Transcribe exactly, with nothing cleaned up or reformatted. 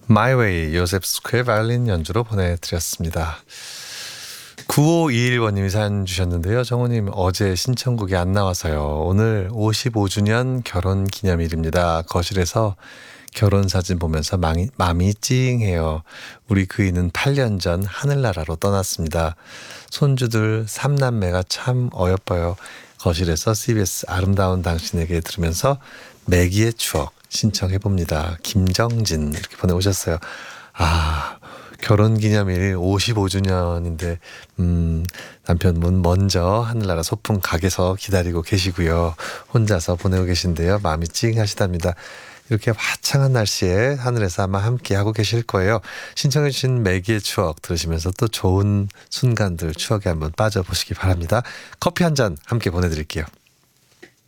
My Way 요셉 스퀘 바이올린 연주로 보내드렸습니다. 구오이일 번님이 사연 주셨는데요. 정우님, 어제 신청곡이 안 나와서요. 오늘 오십오 주년 결혼 기념일입니다. 거실에서 결혼 사진 보면서 마음이, 마음이 찡해요. 우리 그이는 팔 년 전 하늘나라로 떠났습니다. 손주들 삼남매가 참 어여뻐요. 거실에서 씨비에스 아름다운 당신에게 들으면서 매기의 추억 신청해봅니다. 김정진 이렇게 보내오셨어요. 아, 결혼기념일 오십오 주년인데 음, 남편분 먼저 하늘나라 소풍 가게서 기다리고 계시고요. 혼자서 보내고 계신데요. 마음이 찡하시답니다. 이렇게 화창한 날씨에 하늘에서 아마 함께 하고 계실 거예요. 신청해 주신 매기의 추억 들으시면서 또 좋은 순간들 추억에 한번 빠져보시기 바랍니다. 커피 한 잔 함께 보내드릴게요.